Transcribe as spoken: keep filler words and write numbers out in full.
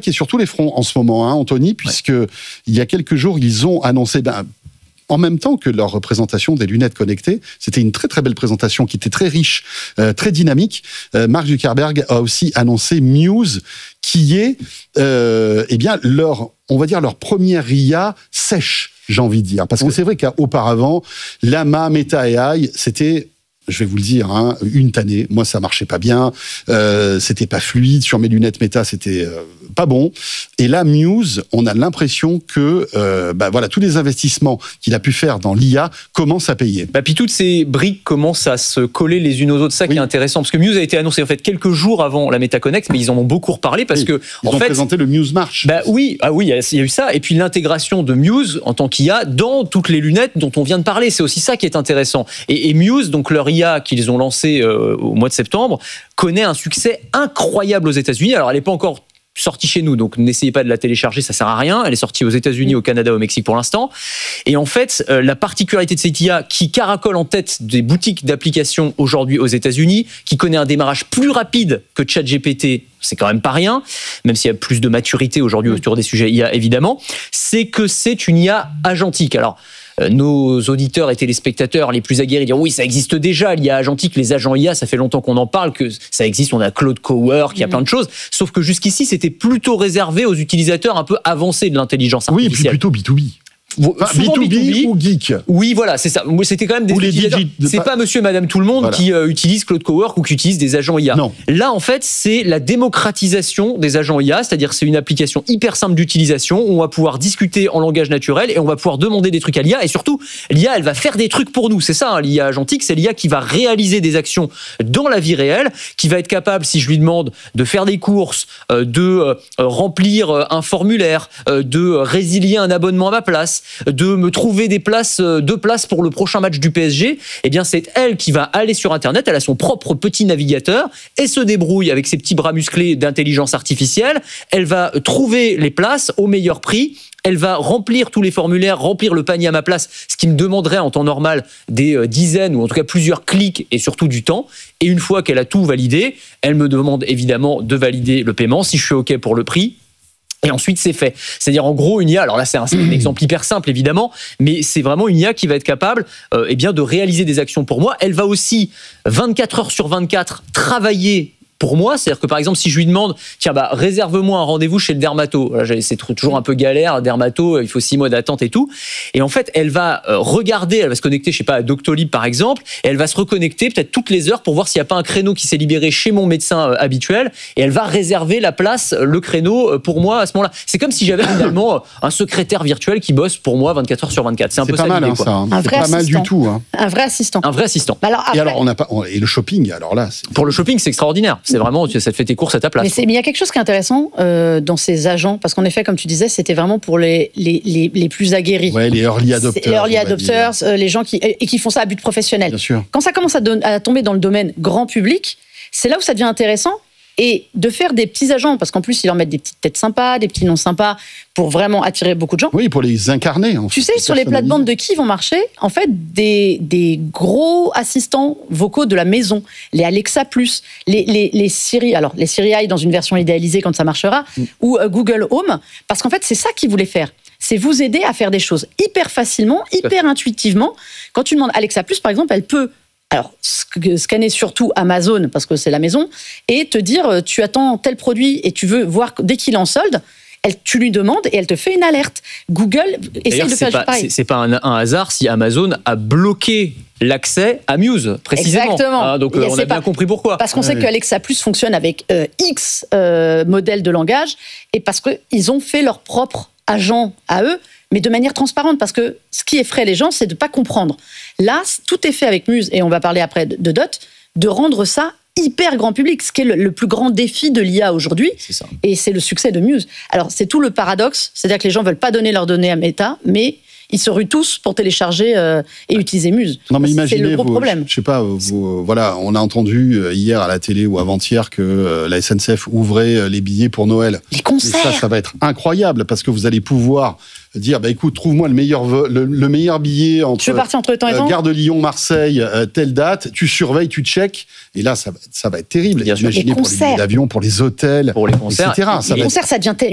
qui est sur tous les fronts en ce moment, hein, Anthony, puisque ouais. il y a quelques jours, ils ont annoncé, ben, en même temps que leur présentation des lunettes connectées, c'était une très très belle présentation qui était très riche, euh, très dynamique. Euh, Mark Zuckerberg a aussi annoncé Muse, qui est, euh, eh bien, leur, on va dire leur première I A sèche, j'ai envie de dire, parce que oui. c'est vrai qu'auparavant, Llama, Meta A I, c'était je vais vous le dire, hein, une tannée. Moi, ça marchait pas bien. Euh, c'était pas fluide. Sur mes lunettes Meta, c'était euh, pas bon. Et là, Muse, on a l'impression que, euh, bah voilà, tous les investissements qu'il a pu faire dans l'I A commencent à payer. Bah, puis toutes ces briques commencent à se coller les unes aux autres. Ça oui. qui est intéressant, parce que Muse a été annoncé en fait quelques jours avant la Meta Connect, mais ils en ont beaucoup reparlé parce oui. que ils en ont fait, présenté le Muse March. Bah oui, ah oui, il y a eu ça. Et puis l'intégration de Muse en tant qu'I A dans toutes les lunettes dont on vient de parler. C'est aussi ça qui est intéressant. Et, et Muse, donc leur I A qu'ils ont lancé euh, au mois de septembre, connaît un succès incroyable aux États-Unis. Alors elle n'est pas encore sortie chez nous, donc n'essayez pas de la télécharger, ça sert à rien. Elle est sortie aux États-Unis, au Canada, au Mexique pour l'instant. Et en fait, euh, la particularité de cette I A qui caracole en tête des boutiques d'applications aujourd'hui aux États-Unis, qui connaît un démarrage plus rapide que ChatGPT, c'est quand même pas rien, même s'il y a plus de maturité aujourd'hui autour des sujets I A évidemment, c'est que c'est une I A agentique. Alors, euh, nos auditeurs et téléspectateurs les plus aguerris diront oui, ça existe déjà, l'I A agentique, les agents I A, ça fait longtemps qu'on en parle, que ça existe, on a Claude Cowork, il y a plein de choses, sauf que jusqu'ici, c'était plutôt réservé aux utilisateurs un peu avancés de l'intelligence artificielle. Oui, et puis plutôt B deux B. Enfin, B deux B, B deux B ou geek. Oui, voilà, c'est ça. C'était quand même des ou utilisateurs. Les c'est pas... pas monsieur et madame tout le monde voilà. qui euh, utilisent Claude Cowork ou qui utilisent des agents I A. Non. Là, en fait, c'est la démocratisation des agents I A, c'est-à-dire c'est une application hyper simple d'utilisation où on va pouvoir discuter en langage naturel et on va pouvoir demander des trucs à l'I A. Et surtout, l'I A, elle va faire des trucs pour nous. C'est ça, hein, l'I A agentique, c'est l'I A qui va réaliser des actions dans la vie réelle, qui va être capable, si je lui demande de faire des courses, euh, de euh, remplir un formulaire, euh, de résilier un abonnement à ma place, de me trouver des places, deux places pour le prochain match du P S G, eh bien c'est elle qui va aller sur Internet, elle a son propre petit navigateur et se débrouille avec ses petits bras musclés d'intelligence artificielle, elle va trouver les places au meilleur prix, elle va remplir tous les formulaires, remplir le panier à ma place, ce qui me demanderait en temps normal des dizaines ou en tout cas plusieurs clics et surtout du temps. Et une fois qu'elle a tout validé, elle me demande évidemment de valider le paiement, si je suis OK pour le prix. Et ensuite, c'est fait. C'est-à-dire, en gros, une I A, alors là, c'est un, c'est un exemple hyper simple, évidemment, mais c'est vraiment une I A qui va être capable euh, eh bien, de réaliser des actions pour moi. Elle va aussi, vingt-quatre heures sur vingt-quatre, travailler pour moi. C'est-à-dire que, par exemple, si je lui demande, tiens, bah, réserve-moi un rendez-vous chez le dermato. Là, c'est toujours un peu galère, dermato, il faut six mois d'attente et tout. Et en fait, elle va regarder, elle va se connecter, je sais pas, à Doctolib, par exemple, et elle va se reconnecter peut-être toutes les heures pour voir s'il n'y a pas un créneau qui s'est libéré chez mon médecin euh, habituel, et elle va réserver la place, le créneau pour moi à ce moment-là. C'est comme si j'avais finalement un secrétaire virtuel qui bosse pour moi vingt-quatre heures sur vingt-quatre. C'est un c'est peu pas ça mal, l'idée, hein, quoi. Ça, hein. Un C'est vrai pas assistant. mal du tout. Hein. Un vrai assistant. Un vrai assistant. Alors, après, et alors, on a pas, et le shopping, alors là. C'est... Pour le shopping, c'est extraordinaire. C'est vraiment, ça te fait tes courses à ta place. Mais, c'est, mais il y a quelque chose qui est intéressant euh, dans ces agents, parce qu'en effet, comme tu disais, c'était vraiment pour les, les, les, les plus aguerris. Ouais, les early adopters. Les early adopters, euh, les gens qui, et qui font ça à but professionnel. Bien sûr. Quand ça commence à, don- à tomber dans le domaine grand public, c'est là où ça devient intéressant. Et de faire des petits agents, parce qu'en plus, ils leur mettent des petites têtes sympas, des petits noms sympas, pour vraiment attirer beaucoup de gens. Oui, pour les incarner. En tu fait, sais, sur les plates-bandes de qui vont marcher, en fait, des, des gros assistants vocaux de la maison, les Alexa Plus, les, les, les Siri, alors les Siri Eye dans une version idéalisée quand ça marchera, mm. ou euh, Google Home, parce qu'en fait, c'est ça qu'ils voulaient faire. C'est vous aider à faire des choses hyper facilement, hyper intuitivement. Quand tu demandes Alexa Plus, par exemple, elle peut... Alors, scanner surtout Amazon, parce que c'est la maison, et te dire, tu attends tel produit et tu veux voir dès qu'il est en solde, elle, tu lui demandes et elle te fait une alerte. Google essaye de faire pas, pareil. C'est, c'est pas un, un hasard si Amazon a bloqué l'accès à Muse, précisément. Exactement. Ah, donc, euh, on a bien compris pourquoi. Parce qu'on ouais. sait que Alexa Plus fonctionne avec euh, X euh, modèles de langage, et parce qu'ils ont fait leur propre agent à eux, mais de manière transparente, parce que ce qui effraie les gens, c'est de ne pas comprendre. Là, tout est fait avec Muse, et on va parler après de Dot, de rendre ça hyper grand public, ce qui est le, le plus grand défi de l'I A aujourd'hui, c'est ça. Et c'est le succès de Muse. Alors, c'est tout le paradoxe, c'est-à-dire que les gens ne veulent pas donner leurs données à Meta, mais ils se ruent tous pour télécharger euh, et utiliser Muse. Non, mais imaginez, c'est le gros vous, problème. Je, je sais pas, vous, voilà, on a entendu hier à la télé ou avant-hier que euh, la S N C F ouvrait les billets pour Noël. Les concerts. Et ça, ça va être incroyable parce que vous allez pouvoir dire, bah écoute, trouve-moi le meilleur vo- le, le meilleur billet entre, tu veux partir entre temps et temps euh, Gare de Lyon, Marseille, euh, telle date. Tu surveilles, tu checkes, et là, ça va, ça va être terrible. Bien sûr. Imaginez Les pour les billets d'avion, pour les hôtels, pour les concerts, et cetera. Ça les va concerts, être... ça devient